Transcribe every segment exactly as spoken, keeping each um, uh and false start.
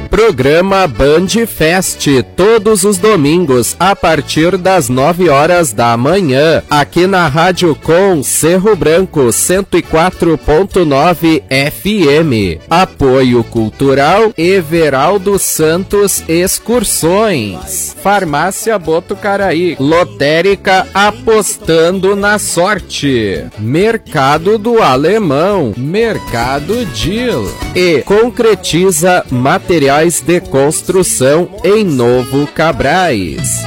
Programa Band Fest, todos os domingos, a partir das nove horas da manhã, aqui na Rádio Com Cerro Branco, cento e quatro ponto nove F M. Apoio Cultural Everaldo Santos Excursões. Farmácia Botucaraí, lotérica apostando na sorte. Mercado do Alemão, Mercado Deal. E Concretiza Materiais de construção em Novo Cabrais.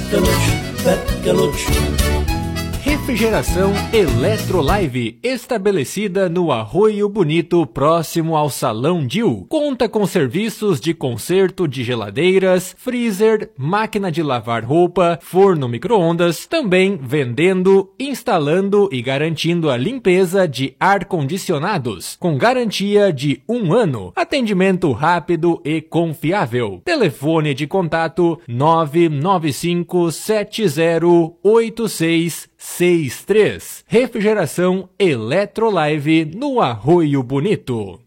Refrigeração Eletrolive, estabelecida no Arroio Bonito, próximo ao Salão Dil. Conta com serviços de conserto de geladeiras, freezer, máquina de lavar roupa, forno micro-ondas, também vendendo, instalando e garantindo a limpeza de ar-condicionados, com garantia de um ano. Atendimento rápido e confiável. Telefone de contato nove nove cinco sete zero oito seis seis três. Refrigeração Eletrolive no Arroio Bonito.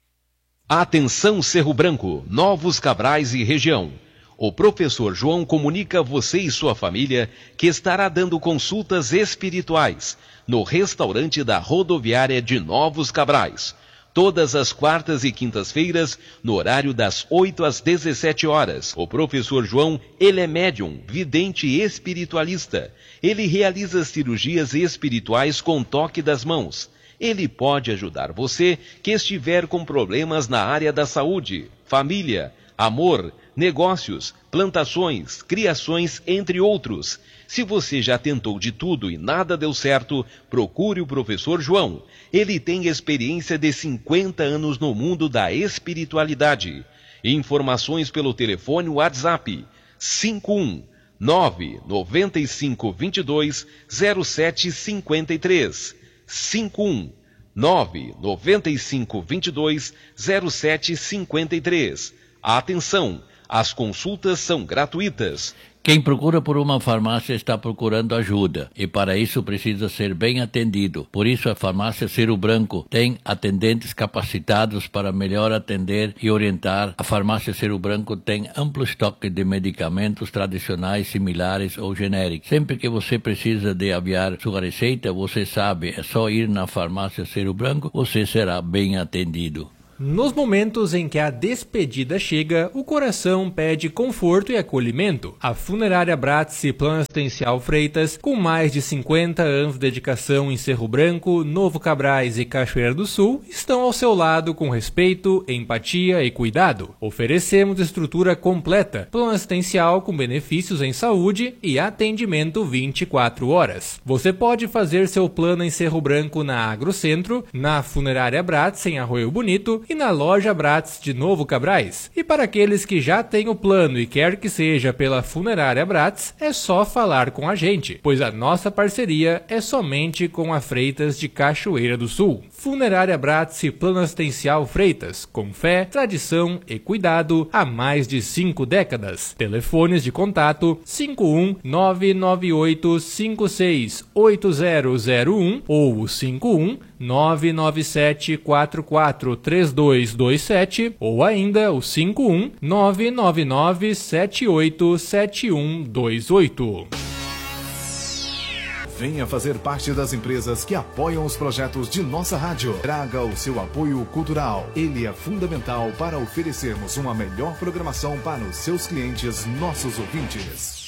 Atenção Cerro Branco, Novos Cabrais e região. O professor João comunica a você e sua família que estará dando consultas espirituais no restaurante da rodoviária de Novos Cabrais. Todas as quartas e quintas-feiras, no horário das oito às dezessete horas. O professor João, ele é médium, vidente e espiritualista. Ele realiza cirurgias espirituais com toque das mãos. Ele pode ajudar você que estiver com problemas na área da saúde, família, amor, negócios, plantações, criações, entre outros. Se você já tentou de tudo e nada deu certo, procure o professor João. Ele tem experiência de cinquenta anos no mundo da espiritualidade. Informações pelo telefone WhatsApp cinco um nove nove cinco dois dois zero sete cinco três. cinco um nove nove cinco dois dois zero sete cinco três. Atenção! As consultas são gratuitas. Quem procura por uma farmácia está procurando ajuda e para isso precisa ser bem atendido. Por isso a farmácia Cerro Branco tem atendentes capacitados para melhor atender e orientar. A farmácia Cerro Branco tem amplo estoque de medicamentos tradicionais, similares ou genéricos. Sempre que você precisa de aviar sua receita, você sabe, é só ir na farmácia Cerro Branco, você será bem atendido. Nos momentos em que a despedida chega, o coração pede conforto e acolhimento. A Funerária Bratz e Plano Assistencial Freitas, com mais de cinquenta anos de dedicação em Cerro Branco, Novo Cabrais e Cachoeira do Sul, estão ao seu lado com respeito, empatia e cuidado. Oferecemos estrutura completa, plano assistencial com benefícios em saúde e atendimento vinte e quatro horas. Você pode fazer seu plano em Cerro Branco na Agrocentro, na Funerária Bratz em Arroio Bonito e na loja Bratz de Novo Cabrais. E para aqueles que já têm o plano e quer que seja pela Funerária Bratz, é só falar com a gente, pois a nossa parceria é somente com a Freitas de Cachoeira do Sul. Funerária Bratz e Plano Assistencial Freitas, com fé, tradição e cuidado há mais de cinco décadas. Telefones de contato cinco um nove nove oito cinco seis oito zero zero um ou cinco um nove nove sete quatro quatro três dois dois sete ou ainda o cinco um nove nove nove sete oito sete um dois oito. Venha fazer parte das empresas que apoiam os projetos de nossa rádio. Traga o seu apoio cultural. Ele é fundamental para oferecermos uma melhor programação para os seus clientes, nossos ouvintes.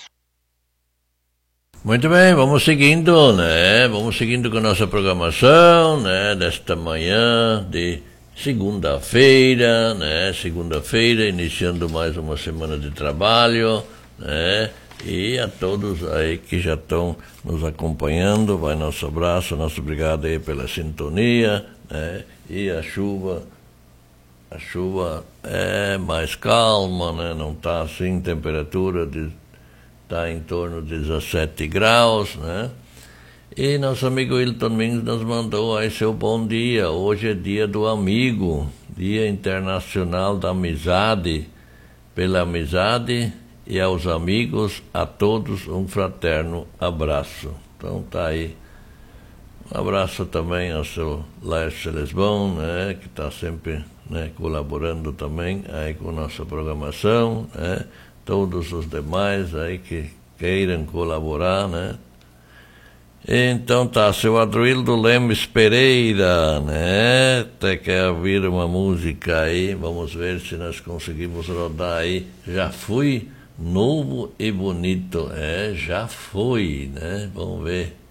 Muito bem, vamos seguindo, né? Vamos seguindo com a nossa programação, né? Desta manhã de segunda-feira, né? Segunda-feira, iniciando mais uma semana de trabalho, né? E a todos aí que já estão nos acompanhando, vai nosso abraço, nosso obrigado aí pela sintonia, né? E a chuva, a chuva é mais calma, né? Não está assim, temperatura de está em torno de dezessete graus, né? E nosso amigo Wilton Mings nos mandou aí seu bom dia. Hoje é dia do amigo, Dia Internacional da Amizade. Pela amizade e aos amigos, a todos um fraterno abraço. Então tá aí. Um abraço também ao seu Laércio Lesbão, né? Que está sempre né, colaborando também aí com nossa programação, né, todos os demais aí que queiram colaborar, né. Então tá, seu Adroildo Lemes Pereira, né, até quer ouvir uma música aí, vamos ver se nós conseguimos rodar aí. Já fui novo e bonito, é, já foi, né, vamos ver.